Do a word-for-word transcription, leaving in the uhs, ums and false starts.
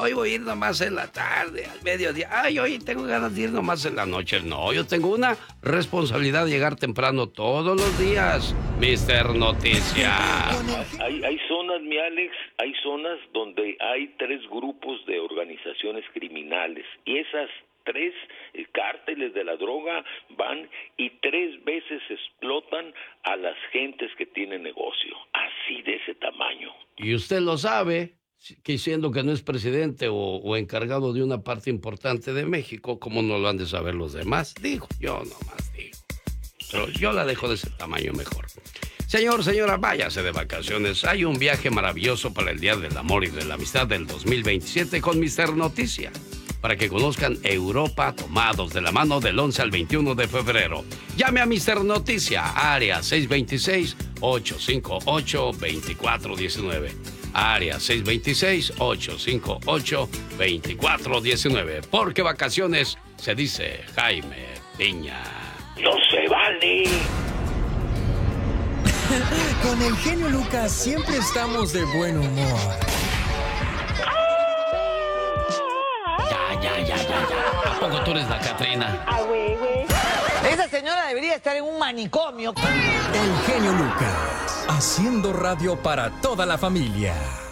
hoy voy a ir nomás en la tarde, al mediodía. Ay, hoy tengo ganas de ir nomás en la noche. No, yo tengo una responsabilidad de llegar temprano todos los días, mister Noticias. Hay, hay zonas, mi Alex, hay zonas donde hay tres grupos de organizaciones criminales y esas tres eh, cárteles de la droga van y tres veces explotan a las gentes que tienen negocio, así de ese tamaño. Y usted lo sabe, que siendo que no es presidente o, o encargado de una parte importante de México, ¿cómo no lo han de saber los demás? Digo, yo nomás digo. Pero yo la dejo de ese tamaño mejor. Señor, señora, váyase de vacaciones. Hay un viaje maravilloso para el Día del Amor y de la Amistad del dos mil veintisiete con mister Noticia, para que conozcan Europa tomados de la mano del once al veintiuno de febrero. Llame a mister Noticia, área seis dos seis, ocho cinco ocho, dos cuatro uno nueve. Área seis dos seis, ocho cinco ocho, dos cuatro uno nueve. Porque vacaciones se dice Jaime Piña. ¡No se vale! Con el genio Lucas siempre estamos de buen humor. Ya, ya, ya, ya, ya. ¿A poco tú eres la Catrina? Ah, güey, güey. Esa señora debería estar en un manicomio. El genio Lucas, haciendo radio para toda la familia.